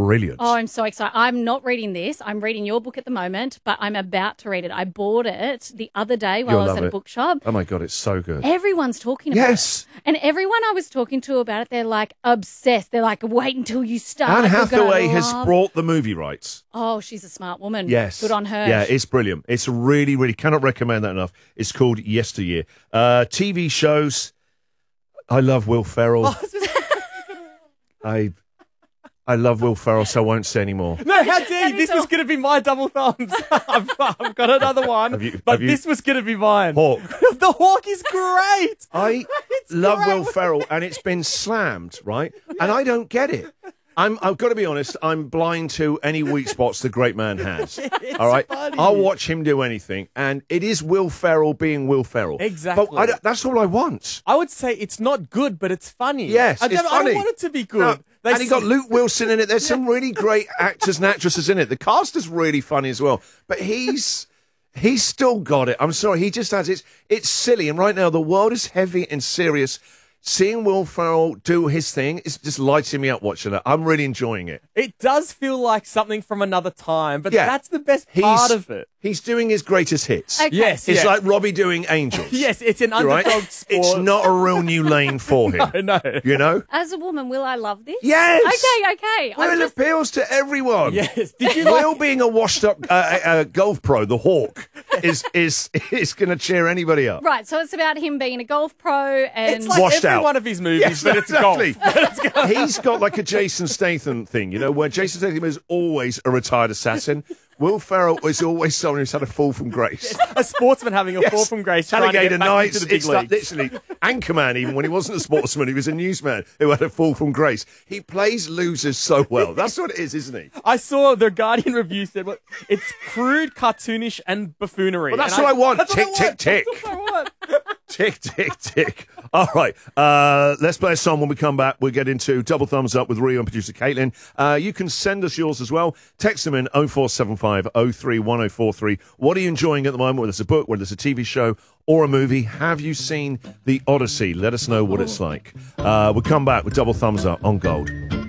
brilliant. Oh, I'm so excited. I'm not reading this. I'm reading your book at the moment, but I'm about to read it. I bought it the other day while I was at a bookshop. Oh, my God, it's so good. Everyone's talking about it. And everyone I was talking to about it, they're like obsessed. They're like, wait until you start. Anne Hathaway has brought the movie rights. Oh, she's a smart woman. Yes. Good on her. Yeah, it's brilliant. It's really, really, cannot recommend that enough. It's called Yesteryear. TV shows. I love Will Ferrell. I love Will Ferrell, so I won't say anymore. No, how dare you? This was going to be my double thumbs. I've got another one, this was going to be mine. Hawk. The Hawk is great. I love Will Ferrell, and it's been slammed, right? And I don't get it. I've got to be honest, I'm blind to any weak spots the great man has. All right? Funny. I'll watch him do anything, and it is Will Ferrell being Will Ferrell. Exactly. But that's all I want. I would say it's not good, but it's funny. Yes, it's funny. I don't want it to be good. No. And you got Luke Wilson in it. There's some really great actors and actresses in it. The cast is really funny as well. But he's still got it. I'm sorry, he just has it. It's silly, and right now the world is heavy and serious. Seeing Will Ferrell do his thing is just lighting me up watching it. I'm really enjoying it. It does feel like something from another time, but that's the best part of it. He's doing his greatest hits. Okay. Yes, it's like Robbie doing Angels. Yes, it's an underdog sport. It's not a real new lane for him. No. You know? As a woman, will I love this? Yes! Okay. Well, it appeals to everyone. Yes. Did you Will being a washed-up golf pro, the Hawk, is going to cheer anybody up. Right, so it's about him being a golf pro and... It's like washed every out. one of his movies, Yes, but it's exactly. golf. He's got like a Jason Statham thing, you know, where Jason Statham is always a retired assassin. Will Ferrell is always someone who's had a fall from grace. A sportsman having a fall from grace. Alligator Nights. The big It's like leagues. literally Anchorman, even when he wasn't a sportsman, he was a newsman who had a fall from grace. He plays losers so well. That's what it is, isn't he? I saw the Guardian review said, "Look, it's crude, cartoonish, and buffoonery." Well, that's what I want. That's Tick, what I tick, want. tick. That's what I want. Tick, tick, tick. All right. Let's play a song. When we come back, we'll get into Double Thumbs Up with Rio and producer Caitlin. You can send us yours as well. Text them in 0475 031043. What are you enjoying at the moment, whether it's a book, whether it's a TV show or a movie? Have you seen The Odyssey? Let us know what it's like. We'll come back with Double Thumbs Up on Gold.